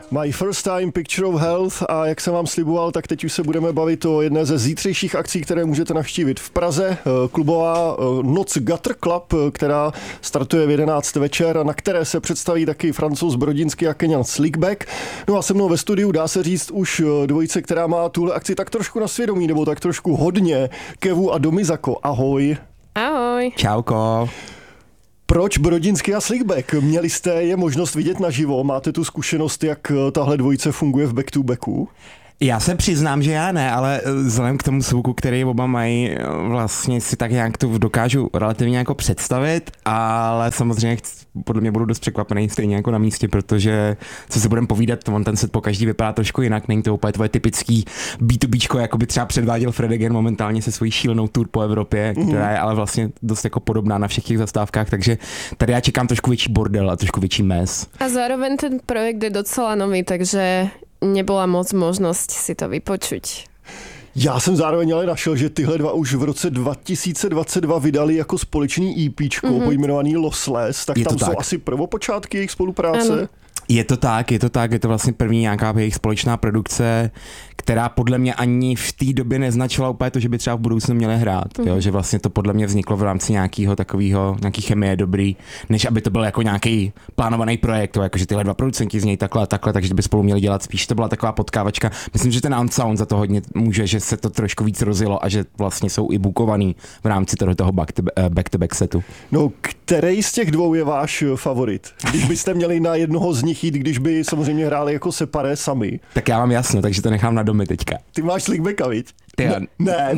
My First Time Picture of Health a jak jsem vám sliboval, tak teď už se budeme bavit o jedné ze zítřejších akcí, které můžete navštívit v Praze. Klubová noc Gutter Club, která startuje v 11 večer a na které se představí taky Francouz Brodinský a Keňan Slickback. No a se mnou ve studiu dá se říct už dvojice, která má tuhle akci tak trošku na svědomí, nebo tak trošku hodně. Kevu a Domizako, ahoj. Ahoj. Čauko. Proč Brodinský a Slickback? Měli jste je možnost vidět naživo? Máte tu zkušenost, jak tahle dvojice funguje v back-to-backu? Já se přiznám, že já ne, ale vzhledem k tomu zvuku, který oba mají, vlastně si tak nějak to dokážu relativně jako představit, ale samozřejmě podle mě budu dost překvapený stejně jako na místě, protože co si budeme povídat, on ten set pokaždý vypadá trošku jinak, není to úplně tvoje typický B2Bčko, jako by třeba předváděl Fred Again momentálně se svojí šílenou tour po Evropě, která je ale vlastně dost jako podobná na všech těch zastávkách, takže tady já čekám trošku větší bordel a trošku větší mes. A zároveň ten projekt je docela nový, takže nebola moc možnosť si to vypočuť. Já jsem zároveň ale našel, že tyhle dva už v roce 2022 vydali jako společný EPčko pojmenovaný Lossless, tak tam jsou asi prvopočátky jejich spolupráce. Ano. Je to tak, je to vlastně první nějaká jejich společná produkce, která podle mě ani v té době neznačila úplně to, že by třeba v budoucnu měli hrát, jo? Že vlastně to podle mě vzniklo v rámci nějakého takového, nějaký chemie dobrý, než aby to byl jako nějaký plánovaný projekt, jako že tyhle dva producenti z něj takhle, takže by spolu měli dělat, spíš to byla taková potkávačka. Myslím, že ten Unsound za to hodně může, že se to trošku víc rozjelo a že vlastně jsou i bookovaný v rámci toho back-to-back setu. No, který z těch dvou je váš favorit? Když byste měli na jednoho z nich jít, když by samozřejmě hráli jako separé sami. Tak já mám jasno, takže to nechám na domy teďka. Ty máš Slickbacka, viď? Ne.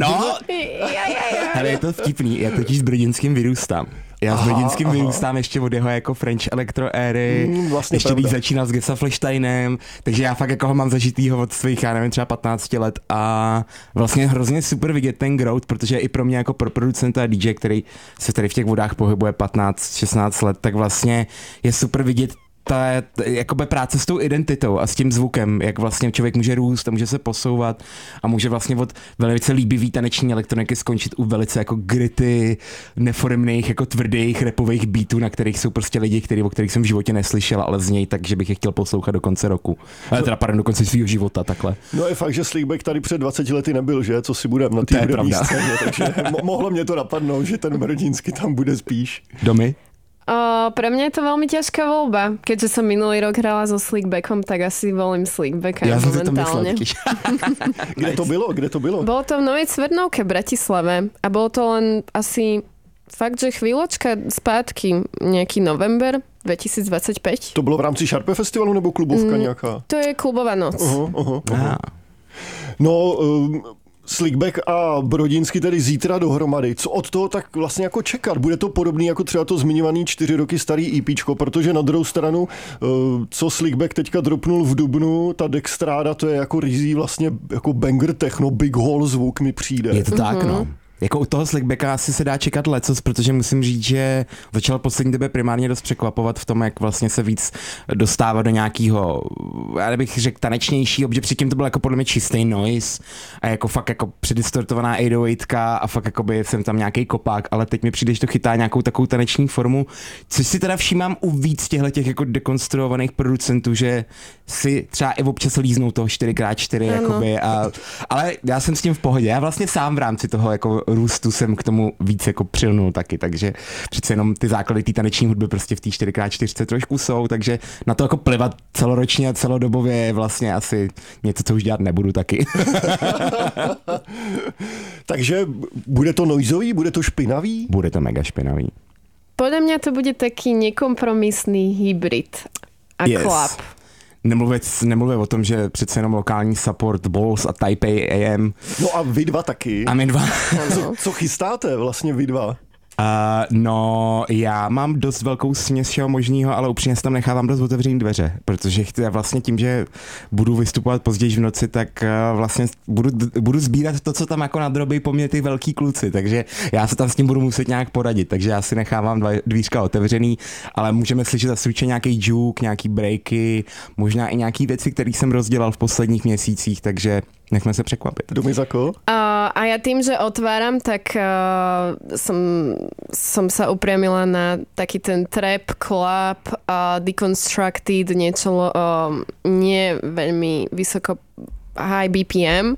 Hele, je to vtipný, já totiž s Brodinským vyrůstám. Já s Brodinským vyrůstám ještě od jeho jako French Electro éry, vlastně ještě když začínal s Gesaflesteinem, takže já fakt jako ho mám zažitýho od svých, já nevím, třeba 15 let a vlastně hrozně super vidět ten growth, protože i pro mě jako pro producenta a DJ, který se tady v těch vodách pohybuje 15-16 let, tak vlastně je super vidět ta jakoby práce s tou identitou a s tím zvukem, jak vlastně člověk může růst a může se posouvat a může vlastně od velice líbivý taneční elektroniky skončit u velice jako gritty, neforemných, jako tvrdých rapových beatů, na kterých jsou prostě lidi, o kterých jsem v životě neslyšel, ale z něj tak, že bych je chtěl poslouchat do konce roku. Ale teda do konce svého života takhle. No je fakt, že Slickback tady před 20 lety nebyl, že? Co si budeme na té hudební scéně, takže mohlo mě to napadnout, že ten Brodinský tam bude spíš. Domy? Pre mňa je to veľmi ťažká voľba. Keďže som minulý rok hrala so Slickbackom, tak asi volím Slickbacka momentálne. Kde to bylo? Bolo to v Novej Cvernovke v Bratislave a bolo to len asi fakt, že chvíľočka spátky, nejaký november 2025. To bylo v rámci Sharpe festivalu nebo klubovka nějaká? To je klubová noc. No, Slickback a Brodinský tedy zítra dohromady. Co od toho tak vlastně jako čekat? Bude to podobný jako třeba to zmiňovaný 4 roky starý EPčko, protože na druhou stranu, co Slickback teďka dropnul v dubnu, ta Dextráda, to je jako rizí vlastně jako banger techno, big hall zvuk mi přijde. Je to tak, no. Jako u toho Slickbacka asi se dá čekat lecos, protože musím říct, že začal poslední době primárně dost překvapovat v tom, jak vlastně se víc dostává do nějakého, já bych řekl, tanečnějšího, protože předtím to byl jako podle mě čistý noise a jako fakt jako předistortovaná 808 a fakt jakoby jsem tam nějaký kopák, ale teď mi přijde, že to chytá nějakou takovou taneční formu, což si teda všímám u víc těch jako dekonstruovaných producentů, že si třeba i občas líznou toho 4x4 jakoby ale já jsem s tím v pohodě. Já vlastně sám v rámci toho jako růstu jsem k tomu víc jako přilnul taky, takže přece jenom ty základy té taneční hudby prostě v té 4x4 trošku jsou, takže na to jako plivat celoročně a celodobově je vlastně asi něco, co už dělat nebudu taky. Takže bude to noizový, bude to špinavý? Bude to mega špinavý. Podľa mňa to bude taký nekompromisný hybrid a club. Nemluvě o tom, že přece jenom lokální support Balls a Taipei AM. No a vy dva taky. A my dva. Co chystáte vlastně vy dva? No, já mám dost velkou směs všeho možného, ale upřímně si tam nechávám dost otevřený dveře, protože vlastně tím, že budu vystupovat později v noci, tak vlastně budu sbírat to, co tam jako nadrobí po mně ty velký kluci, takže já se tam s tím budu muset nějak poradit, takže já si nechávám dvířka otevřený, ale můžeme slyšet zase určitě nějaký juke, nějaký breaky, možná i nějaký věci, které jsem rozdělal v posledních měsících, takže Nechme se překvapit. Domizako? A ja tým, že otváram, tak som sa upriamila na taký ten trap, club, deconstructed, niečo nie veľmi vysoko high BPM,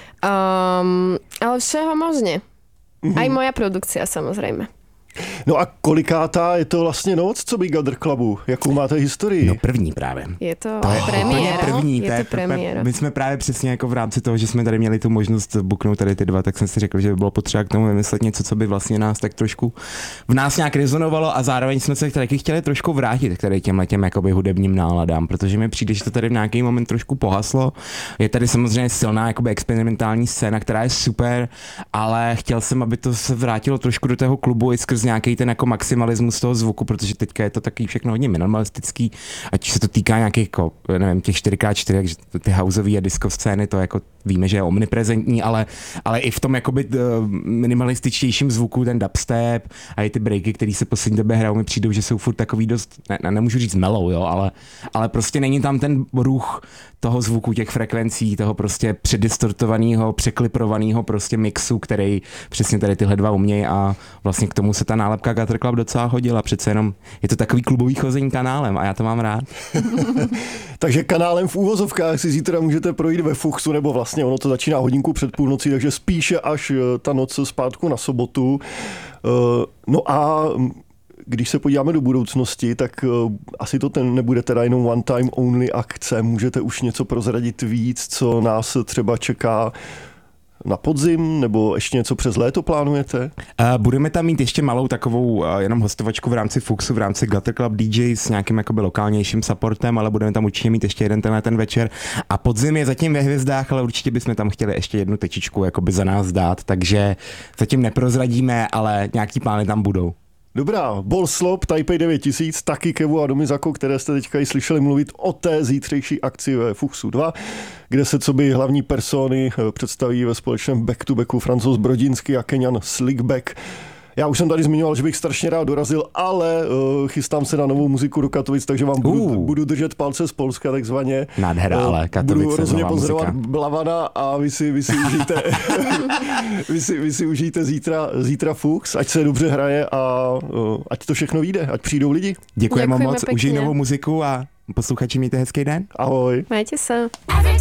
ale všeho možne. Aj moja produkcia, samozrejme. No a kolikátá je to vlastně noc, co by Gather Clubu? Jakou máte historii? No první právě. Je to premiéra. První, je to premiéra. My jsme právě přesně jako v rámci toho, že jsme tady měli tu možnost booknout tady ty dva, tak jsem si řekl, že by bylo potřeba k tomu vymyslet něco, co by vlastně nás tak trošku v nás nějak rezonovalo a zároveň jsme se taky chtěli trošku vrátit k tady těm jakoby hudebním náladám, protože mi přijde, že to tady v nějaký moment trošku pohaslo. Je tady samozřejmě silná jakoby experimentální scéna, která je super, ale chtěl jsem, aby to se vrátilo trošku do toho klubu i skrz nějaký ten jako maximalismus toho zvuku, protože teďka je to taky všechno hodně minimalistický, ať se to týká nějakých jako, nevím, těch 4x4, takže ty houseový a disco scény, to jako víme, že je omniprezentní, ale i v tom jakoby minimalističtějším zvuku, ten dubstep a i ty breaky, které se poslední době hrajou, mi přijdou, že jsou furt takový dost, nemůžu říct mellow, jo, ale prostě není tam ten ruch toho zvuku, těch frekvencí, toho prostě předistortovaného, překliprovaného prostě mixu, který přesně tady tyhle dva umějí a vlastně k tomu se ta nálepka Gather Club docela hodila. Přece jenom je to takový klubový chození kanálem a já to mám rád. Takže kanálem v úvozovkách si zítra můžete projít ve Fuchsu, nebo vlastně ono to začíná hodinku před půlnocí, takže spíše až ta noc zpátku na sobotu. No a když se podíváme do budoucnosti, tak asi to nebude teda jenom one time only akce. Můžete už něco prozradit víc, co nás třeba čeká na podzim, nebo ještě něco přes léto plánujete? Budeme tam mít ještě malou takovou jenom hostovačku v rámci Fuchsu, v rámci Gather Club DJ s nějakým jakoby lokálnějším supportem, ale budeme tam určitě mít ještě jeden ten večer. A podzim je zatím ve hvězdách, ale určitě bychom tam chtěli ještě jednu tečičku jakoby za nás dát, takže zatím neprozradíme, ale nějaký plány tam budou. Dobrá, Bolslop, Taipei 9000, taky Kevu a Domizako, které jste teďka i slyšeli mluvit o té zítřejší akci ve Fuchsu 2, kde se coby hlavní persony představí ve společném back-to-backu Francouz Brodinský a Keňan Slickback. Já už jsem tady zmiňoval, že bych strašně rád dorazil, ale chystám se na novou muziku do Katovic, takže vám budu držet palce z Polska takzvaně. Nádhera, ale Katovice, budu hrozně pozorovat muzika. Blavana a vy si užijte, vy si užijte zítra Fuchs, ať se dobře hraje a ať to všechno vyjde, ať přijdou lidi. Děkujeme moc, pěkně. užij novou muziku a posluchači mějte hezký den. Ahoj. Majte sa.